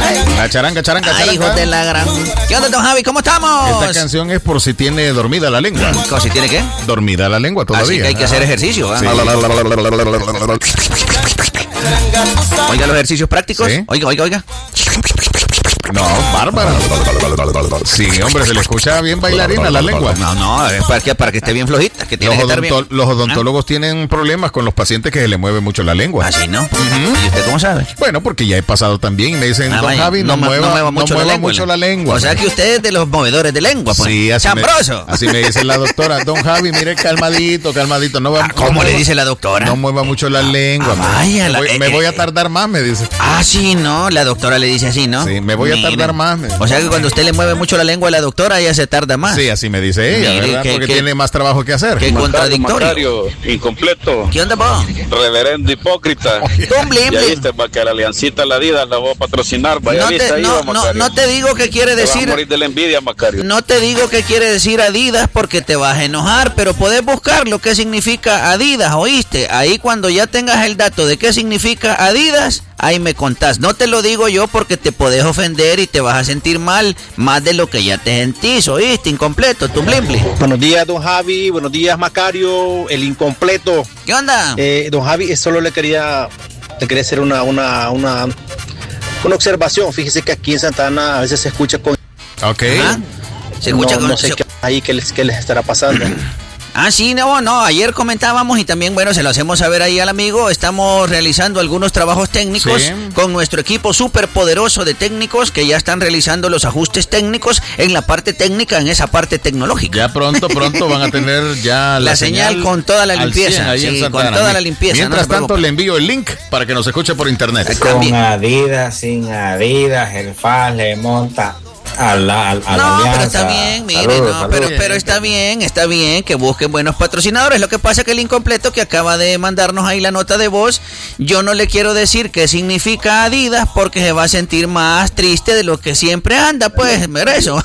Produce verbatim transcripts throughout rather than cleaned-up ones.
La charanga, charanga, Ay, charanga. hijos de la gran... ¿Qué onda, don Javi? ¿Cómo estamos? Esta canción es por si tiene dormida la lengua. ¿Cómo si tiene qué? Dormida la lengua todavía. Así que hay que hacer ejercicio, ¿ah? Sí. Oiga los ejercicios prácticos. Sí. Oiga, oiga, oiga. No, bárbara. Sí, hombre, se le escucha bien bailarina la lengua. No, no, es para que, para que esté bien flojita, que tiene Los, que estar odonto- bien. los odontólogos tienen problemas con los pacientes que se le mueve mucho la lengua. Así, ¿no? ¿Y usted cómo sabe? Bueno, porque ya he pasado también y me dicen, Ah, don vaya, Javi, no, mu- mueva, mueva no mucho, mueva la, lengua, mucho la lengua. O sea que usted es de los movedores de lengua, pues. Sí, así me, ¡Chambroso! así me dice la doctora. Don Javi, mire, calmadito, calmadito. No va, Ah, ¿Cómo no le mueva- dice la doctora? No mueva mucho la lengua. Ah, me- vaya, me, la- voy, eh, me voy eh, a tardar más, me dice. Ah, sí, no, la doctora le dice así, ¿no? Sí, me voy a Mire. tardar más. me- O sea que cuando usted le mueve mucho la lengua a la doctora, ella se tarda más. Sí, así me dice ella, Mire, ¿verdad? que- Porque que- tiene más trabajo que hacer. Qué contradictorio. Macario, incompleto, ¿Qué onda, vos? reverendo hipócrita. Tú, blin, Ya blin. viste, va que la aliancita la Adidas la voy a patrocinar. Vaya No viste te, ahí, no, va, no, Macario. no te digo qué quiere Te vas a decir. morir de la envidia, Macario. No te digo qué quiere decir Adidas porque te vas a enojar, pero podés buscar lo que significa Adidas, ¿oíste? Ahí cuando ya tengas el dato de qué significa Adidas, ahí me contás. No te lo digo yo porque te podés ofender y te vas a sentir mal, más de lo que ya te sentís, ¿oíste? Incompleto, tu blim blim. Buenos días, don Javi. Buenos días, Macario, el incompleto. ¿Qué onda? Eh, don Javi, solo le quería, le quería hacer una, una, una, una observación. Fíjese que aquí en Santa Ana a veces se escucha con... Ok. Ajá. Se escucha no, con... no sé se- qué ahí qué les, qué les estará pasando. Ah, sí, no, no, ayer comentábamos y también, bueno, se lo hacemos saber ahí al amigo, estamos realizando algunos trabajos técnicos Sí. con nuestro equipo súper poderoso de técnicos que ya están realizando los ajustes técnicos en la parte técnica, en esa parte tecnológica. Ya pronto, pronto van a tener ya la, La señal con toda la al limpieza, cien ahí en sí, Santa con Ana. toda la limpieza, Mientras no se tanto, preocupe. le envío el link para que nos escuche por internet. Ahí Con también. Adidas, sin Adidas, el F A S le monta a la, a la No, alianza. pero está bien, mire, Saludos, no, saludos. pero, pero está bien, está bien que busquen buenos patrocinadores. Lo que pasa es que el incompleto que acaba de mandarnos ahí la nota de voz, yo no le quiero decir qué significa Adidas porque se va a sentir más triste de lo que siempre anda, pues, mira eso.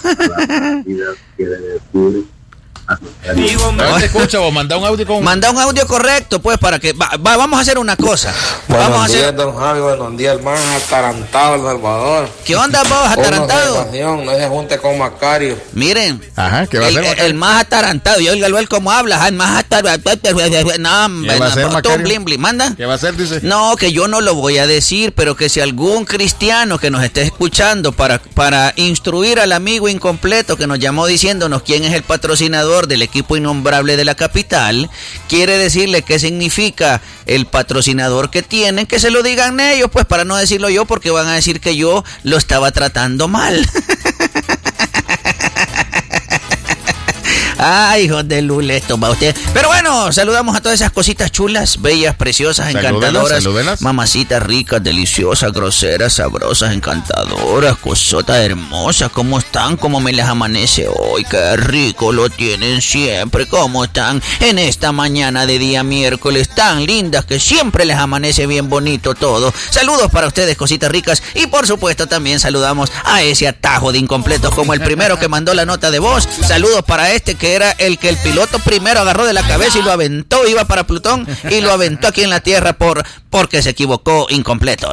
No te escucha, vos manda un audio con... Manda un audio correcto, pues, para que... va- va- vamos a hacer una cosa. Buenos Vamos a días, hacer... don Javi. Buenos días, el más atarantado El Salvador. ¿Qué onda, vos, atarantado? Una observación, no se junte con Macario. Miren, Ajá, ¿qué va a el, hacer, el, Macario? más atarantado, y óigalo él cómo habla, el más atarantado, no, hombre, ¿Qué va a hacer, no, tú, Macario? blim, blim, manda. ¿Qué va a hacer, dice? No, que yo no lo voy a decir, pero que si algún cristiano que nos esté escuchando para, para instruir al amigo incompleto que nos llamó diciéndonos quién es el patrocinador del equipo innombrable de la capital, quiere decirle qué significa el patrocinador que tienen, que se lo digan ellos, pues para no decirlo yo, porque van a decir que yo lo estaba tratando mal. Ay, hijos de Lule, esto va usted. Pero bueno, saludamos a todas esas cositas chulas, bellas, preciosas, Salúdelas, encantadoras. salúdelas. Mamacitas ricas, deliciosas, groseras, sabrosas, encantadoras, cosotas hermosas. ¿Cómo están? ¿Cómo me las amanece hoy? Qué rico lo tienen siempre. ¿Cómo están en esta mañana de día miércoles tan lindas que siempre les amanece bien bonito todo? Saludos para ustedes, cositas ricas. Y por supuesto también saludamos a ese atajo de incompletos como el primero que mandó la nota de voz. Saludos para este que era el que el piloto primero agarró de la cabeza y lo aventó, iba para Plutón y lo aventó aquí en la Tierra por porque se equivocó incompleto.